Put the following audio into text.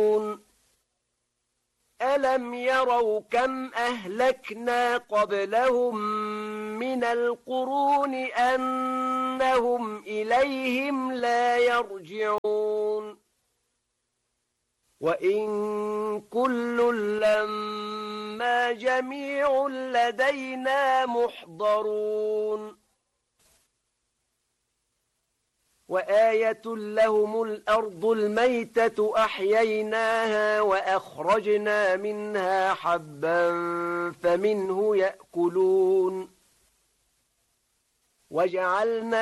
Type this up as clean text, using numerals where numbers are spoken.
ألم يروا كم أهلكنا قبلهم من القرون أنهم إليهم لا يرجعون وإن كل لما جميع لدينا محضرون وآية لهم الأرض الميتة أحييناها وأخرجنا منها حبا فمنه يأكلون وجعلنا